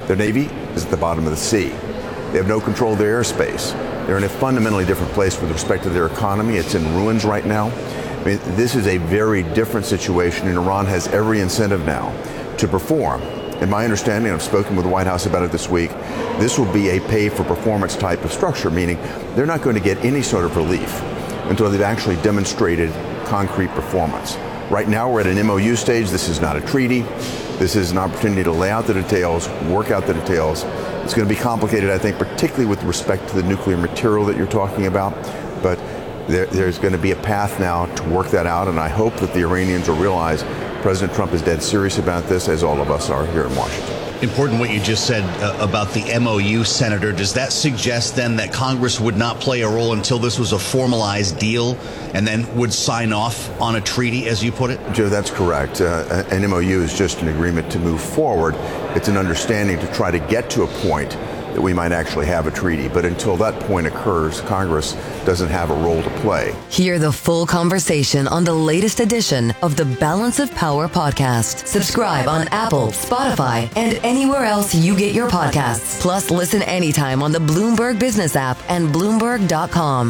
Their Navy is at the bottom of the sea. They have no control of their airspace. They're in a fundamentally different place with respect to their economy. It's in ruins right now. I mean, this is a very different situation, and Iran has every incentive now to perform. In my understanding, I've spoken with the White House about it this week, this will be a pay-for-performance type of structure, meaning they're not going to get any sort of relief until they've actually demonstrated concrete performance. Right now, we're at an MOU stage. This is not a treaty. This is an opportunity to lay out the details, work out the details. It's going to be complicated, I think, particularly with respect to the nuclear material that you're talking about. But there's going to be a path now to work that out, and I hope that the Iranians will realize President Trump is dead serious about this, as all of us are here in Washington. Important what you just said about the MOU, Senator. Does that suggest then that Congress would not play a role until this was a formalized deal and then would sign off on a treaty, as you put it? Joe, that's correct. An MOU is just an agreement to move forward. It's an understanding to try to get to a point that we might actually have a treaty. But until that point occurs, Congress doesn't have a role to play. Hear the full conversation on the latest edition of the Balance of Power podcast. Subscribe on Apple, Spotify, and anywhere else you get your podcasts. Plus, listen anytime on the Bloomberg Business app and Bloomberg.com.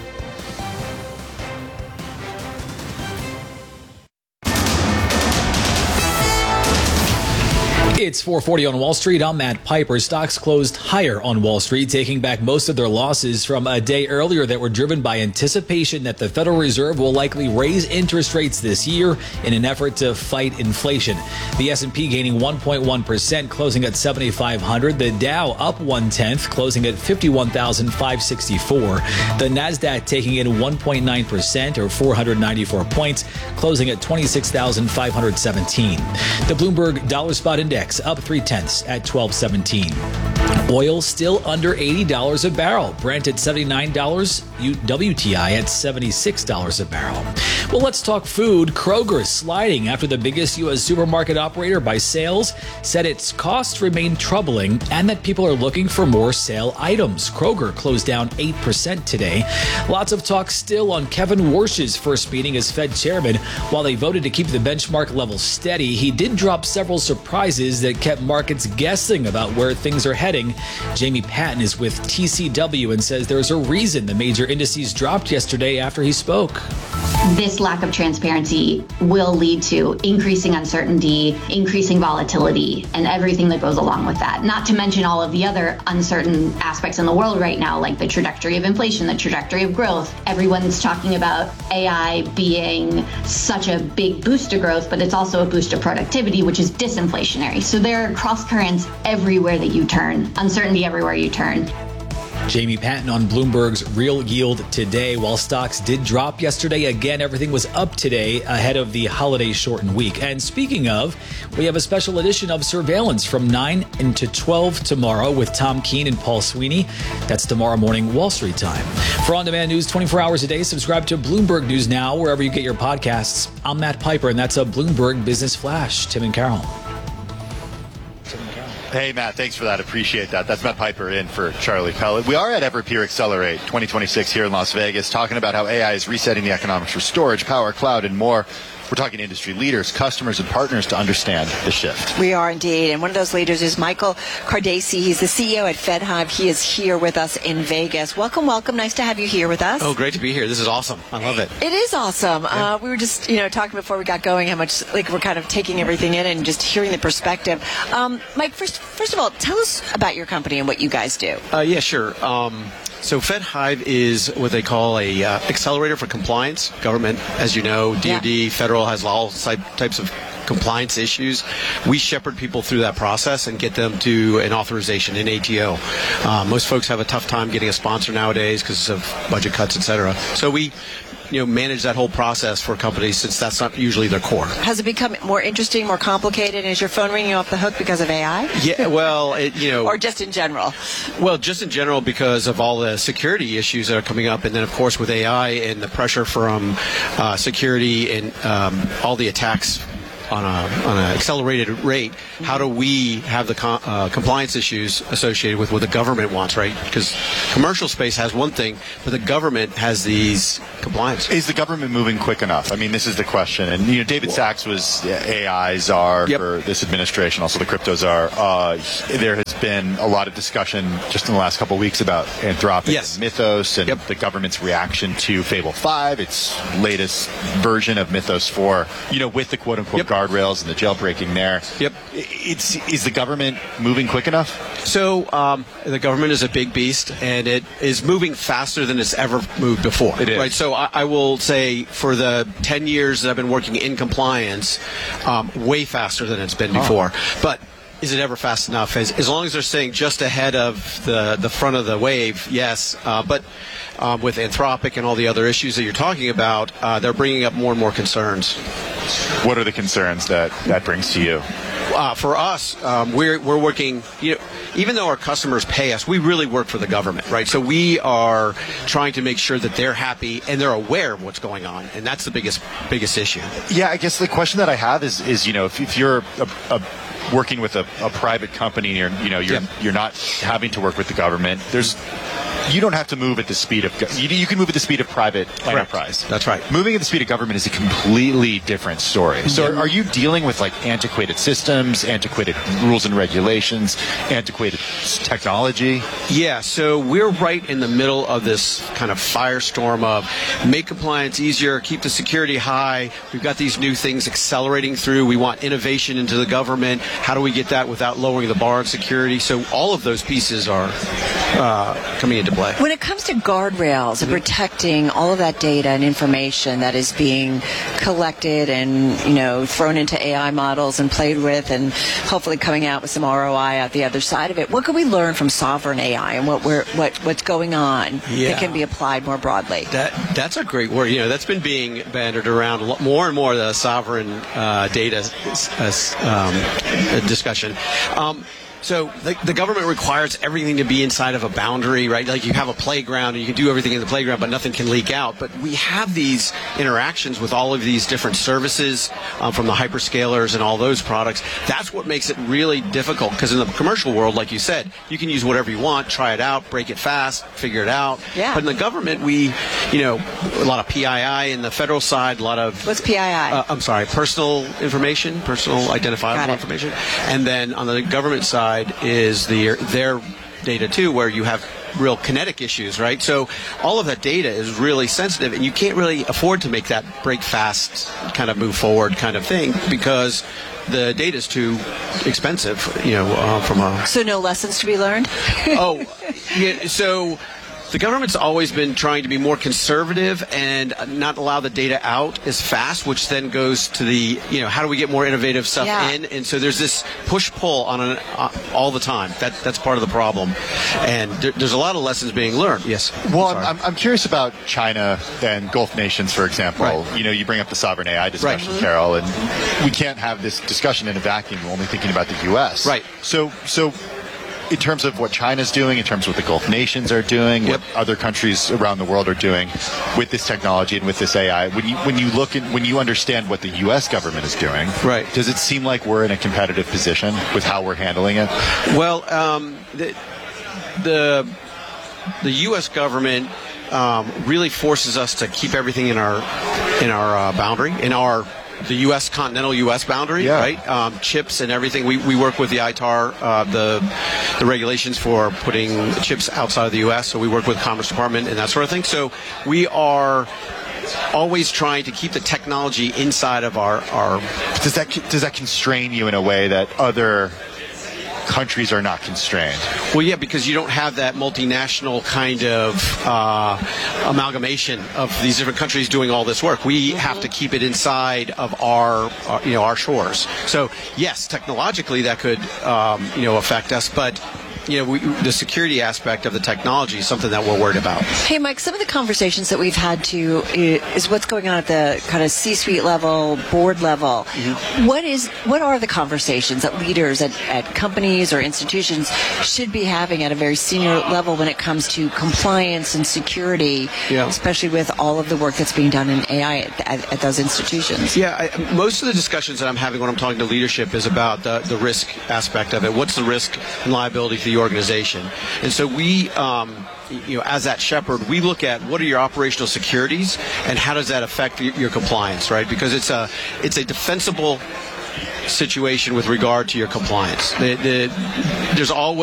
It's 4:40 on Wall Street. I'm Matt Piper. Stocks closed higher on Wall Street, taking back most of their losses from a day earlier that were driven by anticipation that the Federal Reserve will likely raise interest rates this year in an effort to fight inflation. The S&P gaining 1.1%, closing at 7,500. The Dow up 0.1%, closing at 51,564. The Nasdaq taking in 1.9%, or 494 points, closing at 26,517. The Bloomberg Dollar Spot Index up 0.3 at 1217. Oil still under $80 a barrel. Brent at $79, WTI at $76 a barrel. Well, let's talk food. Kroger is sliding after the biggest U.S. supermarket operator by sales said its costs remain troubling and that people are looking for more sale items. Kroger closed down 8% today. Lots of talk still on Kevin Warsh's first meeting as Fed chairman. While they voted to keep the benchmark level steady, he did drop several surprises that kept markets guessing about where things are heading. Jamie Patton is with TCW and says there's a reason the major indices dropped yesterday after he spoke. This lack of transparency will lead to increasing uncertainty, increasing volatility, and everything that goes along with that. Not to mention all of the other uncertain aspects in the world right now, like the trajectory of inflation, the trajectory of growth. Everyone's talking about AI being such a big boost to growth, but it's also a boost to productivity, which is disinflationary. So there are cross currents everywhere that you turn, uncertainty everywhere you turn. Jamie Patton on Bloomberg's Real Yield today. While stocks did drop yesterday, again, everything was up today ahead of the holiday shortened week. And speaking of, we have a special edition of Surveillance from 9 into 12 tomorrow with Tom Keene and Paul Sweeney. That's tomorrow morning, Wall Street time. For on-demand news 24 hours a day, subscribe to Bloomberg News Now, wherever you get your podcasts. I'm Matt Piper, and that's a Bloomberg Business Flash. Tim and Carol. Hey, Matt, thanks for that. Appreciate that. That's Matt Piper in for Charlie Pellet. We are at Everpeer Accelerate 2026 here in Las Vegas, talking about how AI is resetting the economics for storage, power, cloud, and more. We're talking to industry leaders, customers, and partners to understand the shift. We are indeed. And one of those leaders is Michael Cardacy. He's the CEO at FedHive. He is here with us in Vegas. Welcome, welcome. Nice to have you here with us. Oh, great to be here. This is awesome. I love it. It is awesome. Yeah. We were just, talking before we got going how much, we're kind of taking everything in and just hearing the perspective. Mike, first of all, tell us about your company and what you guys do. Yeah, sure. So FedHive is what they call a accelerator for compliance. Government, as you know, DoD, federal has all types of compliance issues. We shepherd people through that process and get them to an authorization, an ATO. Most folks have a tough time getting a sponsor nowadays because of budget cuts, et cetera. So we manage that whole process for companies since that's not usually their core. Has it become more interesting, more complicated? And is your phone ringing off the hook because of AI? Yeah, well, or just in general? Well, just in general because of all the security issues that are coming up. And then, of course, with AI and the pressure from security and all the attacks an accelerated rate, how do we have the compliance issues associated with what the government wants, right? Because commercial space has one thing, but the government has these compliance. Is the government moving quick enough? I mean, this is the question. And David Sachs was AI czar for this administration, also the crypto czar. There has been a lot of discussion just in the last couple of weeks about Anthropic and Mythos and the government's reaction to Fable 5, its latest version of Mythos 4, with the quote-unquote guardrails and the jailbreaking there. Is the government moving quick enough? So the government is a big beast, and it is moving faster than it's ever moved before. It is. Right? So I will say for the 10 years that I've been working in compliance, way faster than it's been before. But is it ever fast enough? As long as they're staying just ahead of the front of the wave, yes. But with Anthropic and all the other issues that you're talking about, they're bringing up more and more concerns. What are the concerns that brings to you? For us, we're working, even though our customers pay us, we really work for the government, right? So we are trying to make sure that they're happy and they're aware of what's going on, and that's the biggest issue. Yeah, I guess the question that I have is if you're working with a private company, you're not having to work with the government. You don't have to move at the speed of you can move at the speed of private enterprise. That's right. Moving at the speed of government is a completely different story. So are you dealing with antiquated systems, antiquated rules and regulations, antiquated technology? Yeah, so we're right in the middle of this kind of firestorm of make compliance easier, keep the security high. We've got these new things accelerating through. We want innovation into the government. How do we get that without lowering the bar on security? So all of those pieces are coming into play. When it comes to guardrails and protecting all of that data and information that is being collected and thrown into AI models and played with, and hopefully coming out with some ROI out the other side of it, what can we learn from sovereign AI and what's going on that can be applied more broadly? That's a great word. That's been being bandied around more and more, the sovereign data discussion. So the government requires everything to be inside of a boundary, right? Like you have a playground and you can do everything in the playground, but nothing can leak out. But we have these interactions with all of these different services from the hyperscalers and all those products. That's what makes it really difficult, because in the commercial world, like you said, you can use whatever you want, try it out, break it fast, figure it out. Yeah. But in the government, a lot of PII in the federal side, a lot of... What's PII? I'm sorry, personal information, personal identifiable information. And then on the government side is their data too, where you have real kinetic issues, right? So all of that data is really sensitive, and you can't really afford to make that break fast, kind of move forward kind of thing, because the data is too expensive, from a... So no lessons to be learned? So the government's always been trying to be more conservative and not allow the data out as fast, which then goes to the, how do we get more innovative stuff in? And so there's this push-pull on all the time. That's part of the problem. And there's a lot of lessons being learned. Yes. Well, I'm curious about China and Gulf nations, for example. Right. You bring up the sovereign AI discussion, right. Carol, and we can't have this discussion in a vacuum. We're only thinking about the U.S. Right. So in terms of what China's doing, in terms of what the Gulf nations are doing, what other countries around the world are doing with this technology and with this AI, when you understand what the U.S. government is doing, right, does it seem like we're in a competitive position with how we're handling it? Well, the U.S. government really forces us to keep everything in our boundary, the U.S. continental U.S. boundary, right? Chips and everything. We work with the ITAR, the regulations for putting chips outside of the U.S. So we work with the Commerce Department and that sort of thing. So we are always trying to keep the technology inside of our. Does that constrain you in a way that other countries are not constrained? Well, yeah, because you don't have that multinational kind of amalgamation of these different countries doing all this work. We have to keep it inside of our shores. So yes, technologically that could affect us, but the security aspect of the technology is something that we're worried about. Hey, Mike, some of the conversations that we've had is what's going on at the kind of C-suite level, board level. Mm-hmm. What are the conversations that leaders at companies or institutions should be having at a very senior level when it comes to compliance and security, especially with all of the work that's being done in AI at those institutions? Yeah, most of the discussions that I'm having when I'm talking to leadership is about the risk aspect of it. What's the risk and liability to the organization? And so we, as that shepherd, we look at what are your operational securities and how does that affect your compliance, right? Because it's a defensible situation with regard to your compliance. There's always